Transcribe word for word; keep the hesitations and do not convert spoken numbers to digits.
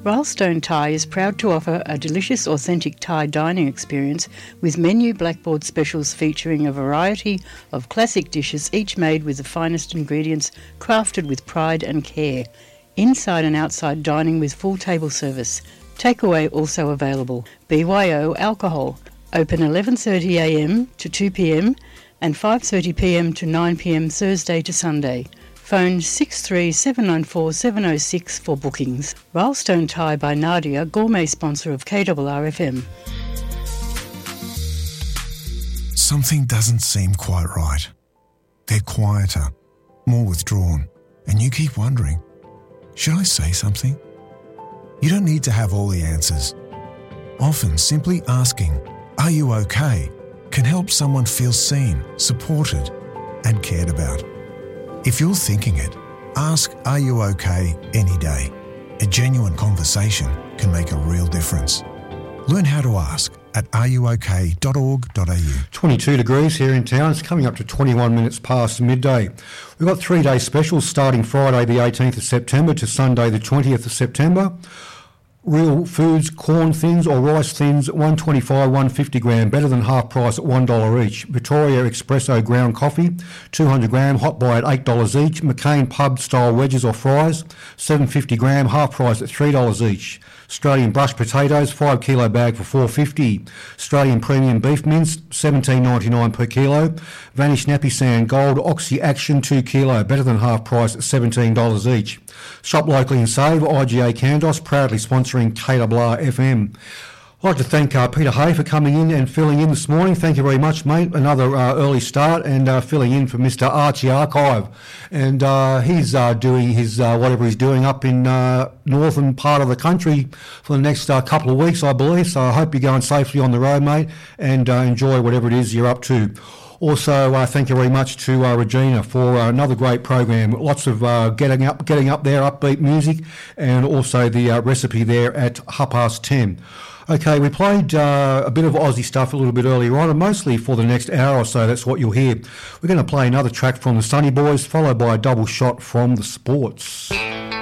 Rylestone Thai is proud to offer a delicious, authentic Thai dining experience with menu blackboard specials featuring a variety of classic dishes, each made with the finest ingredients, crafted with pride and care. Inside and outside dining with full table service. Takeaway also available. B Y O alcohol. Open eleven thirty a m to two p m and five thirty p m to nine p m Thursday to Sunday. Phone six three seven nine four seven oh six for bookings. Rylestone Thai by Nadia, gourmet sponsor of K R R F M. Something doesn't seem quite right. They're quieter, more withdrawn, and you keep wondering, should I say something? You don't need to have all the answers. Often simply asking, "Are you okay?" can help someone feel seen, supported, and cared about. If you're thinking it, ask "Are you okay?" any day. A genuine conversation can make a real difference. Learn how to ask at are you okay dot org dot a u. twenty-two degrees here in town. It's coming up to twenty-one minutes past midday. We've got three-day specials starting Friday the eighteenth of September to Sunday the twentieth of September. Real Foods corn thins or rice thins, one twenty-five, one fifty gram, better than half price at one dollar each. Victoria Espresso ground coffee, two hundred gram, hot buy at eight dollars each. McCain pub style wedges or fries, seven fifty gram, half price at three dollars each. Australian brushed potatoes, five kilo bag for four fifty. Australian premium beef mince, seventeen ninety-nine per kilo. Vanish nappy sand gold Oxy Action two kilo, better than half price at seventeen dollars each. Shop locally and save. I G A Candos, proudly sponsoring K R R F M. I'd like to thank uh, Peter Hay for coming in and filling in this morning. Thank you very much, mate. Another uh, early start and uh, filling in for Mister Archie Archive. And uh, he's uh, doing his uh, whatever he's doing up in uh, northern part of the country for the next uh, couple of weeks, I believe. So I hope you're going safely on the road, mate, and uh, enjoy whatever it is you're up to. Also, uh, thank you very much to uh, Regina for uh, another great program. Lots of uh, getting up, getting up there, upbeat music, and also the uh, recipe there at half past ten. Okay, we played uh, a bit of Aussie stuff a little bit earlier on, and mostly for the next hour or so, that's what you'll hear. We're going to play another track from the Sunny Boys, followed by a double shot from the Sports.